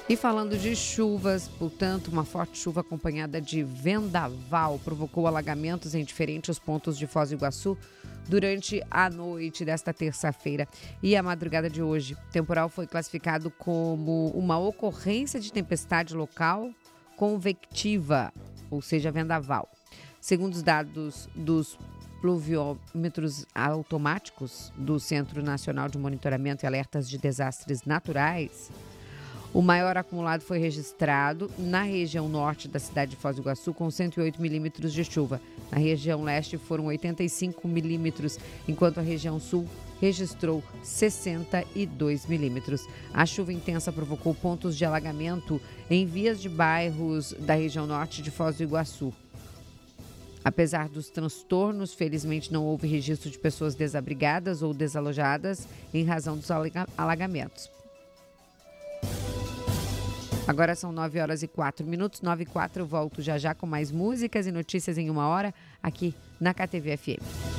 E falando de chuvas, portanto, uma forte chuva acompanhada de vendaval provocou alagamentos em diferentes pontos de Foz do Iguaçu durante a noite desta terça-feira e a madrugada de hoje. O temporal foi classificado como uma ocorrência de tempestade local convectiva, ou seja, vendaval. Segundo os dados dos pluviômetros automáticos do Centro Nacional de Monitoramento e Alertas de Desastres Naturais, o maior acumulado foi registrado na região norte da cidade de Foz do Iguaçu, com 108 milímetros de chuva. Na região leste foram 85 milímetros, enquanto a região sul registrou 62 milímetros. A chuva intensa provocou pontos de alagamento em vias de bairros da região norte de Foz do Iguaçu. Apesar dos transtornos, felizmente não houve registro de pessoas desabrigadas ou desalojadas em razão dos alagamentos. Agora são 9h04, 9h04, eu volto já com mais músicas e notícias em 1 hora, aqui na KTV FM.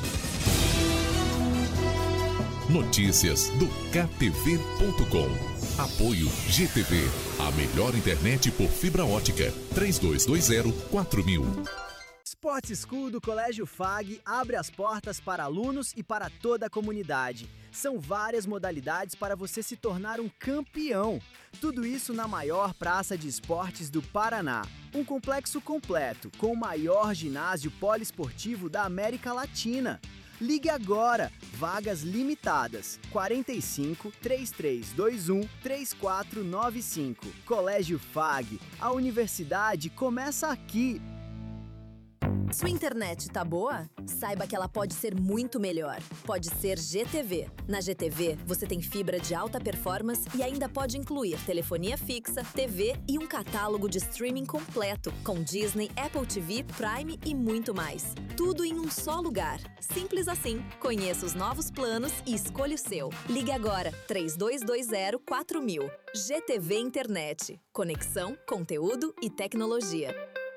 Notícias do KTV.com. Apoio GTV, a melhor internet por fibra ótica, 3220-4000. Sport School do Colégio FAG abre as portas para alunos e para toda a comunidade. São várias modalidades para você se tornar um campeão. Tudo isso na maior praça de esportes do Paraná. Um complexo completo, com o maior ginásio poliesportivo da América Latina. Ligue agora, vagas limitadas, 45 3321 3495. Colégio FAG, a universidade começa aqui. Sua internet tá boa? Saiba que ela pode ser muito melhor. Pode ser GTV. Na GTV, você tem fibra de alta performance e ainda pode incluir telefonia fixa, TV e um catálogo de streaming completo, com Disney, Apple TV, Prime e muito mais. Tudo em um só lugar. Simples assim. Conheça os novos planos e escolha o seu. Ligue agora, 3220-4000. GTV Internet. Conexão, conteúdo e tecnologia.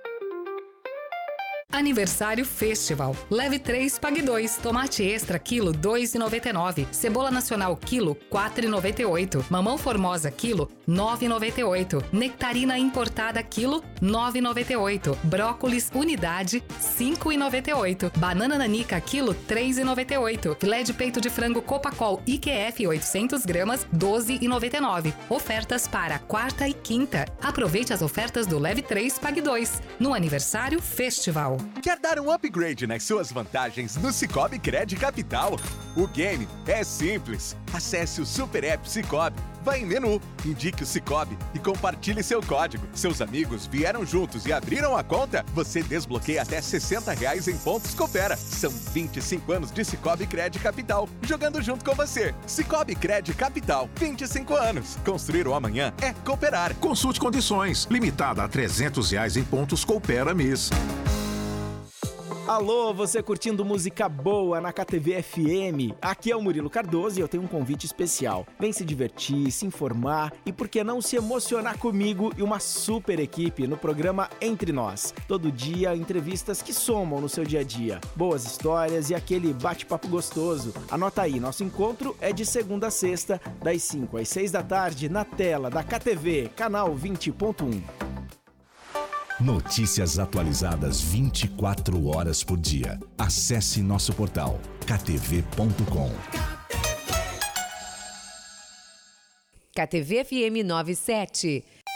Aniversário Festival. Leve 3, pague 2. Tomate extra, quilo, 2,99. Cebola nacional, quilo, 4,98. Mamão formosa, quilo, 9,98. Nectarina importada, quilo, 9,98. Brócolis, unidade, 5,98. Banana nanica, quilo, 3,98. Filé de peito de frango Copacol IQF 800 gramas, 12,99. Ofertas para quarta e quinta. Aproveite as ofertas do Leve 3, pague 2. No Aniversário Festival. Quer dar um upgrade nas suas vantagens no Sicoob Cred Capital? O game é simples. Acesse o Super App Sicoob, vá em menu, indique o Sicoob e compartilhe seu código. Seus amigos vieram juntos e abriram a conta? Você desbloqueia até R$60 em pontos Coopera. São 25 anos de Sicoob Cred Capital, jogando junto com você. Sicoob Cred Capital, 25 anos. Construir o amanhã é cooperar. Consulte condições. Limitada a R$300 em pontos Coopera mês. Alô, você curtindo música boa na KTV FM? Aqui é o Murilo Cardoso e eu tenho um convite especial. Vem se divertir, se informar e por que não se emocionar comigo e uma super equipe no programa Entre Nós. Todo dia, entrevistas que somam no seu dia a dia. Boas histórias e aquele bate-papo gostoso. Anota aí, nosso encontro é de segunda a sexta, das 5 às 6 da tarde, na tela da KTV, canal 20.1. Notícias atualizadas 24 horas por dia. Acesse nosso portal ktv.com. KTV FM 97.